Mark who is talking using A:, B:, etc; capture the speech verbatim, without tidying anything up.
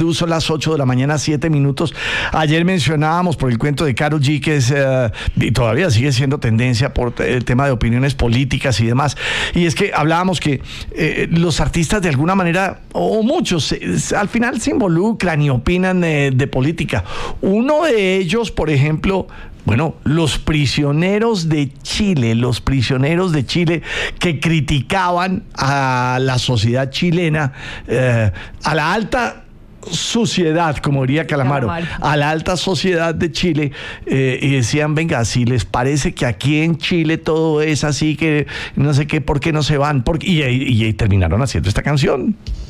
A: Blue, son las ocho de la mañana, siete minutos. Ayer mencionábamos por el cuento de Karol G, que es, uh, y todavía sigue siendo tendencia por el tema de opiniones políticas y demás. Y es que hablábamos que eh, los artistas de alguna manera, o muchos, eh, al final se involucran y opinan eh, de política. Uno de ellos, por ejemplo, bueno, los prisioneros de Chile, los prisioneros de Chile que criticaban a la sociedad chilena, eh, a la alta sociedad, como diría Calamaro, Calamaro, a la alta sociedad de Chile, eh, y decían, venga, si les parece que aquí en Chile todo es así, que no sé qué, ¿por qué no se van? Porque, y, y, y terminaron haciendo esta canción.